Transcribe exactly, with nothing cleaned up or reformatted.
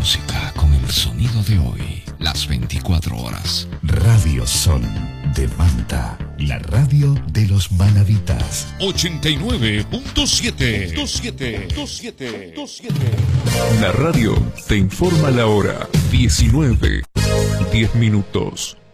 música con el sonido de hoy, las veinticuatro horas. Radio Sol de Manta, la radio de los manavitas. ochenta y nueve punto siete. La radio te informa la hora. diecinueve, diez minutos.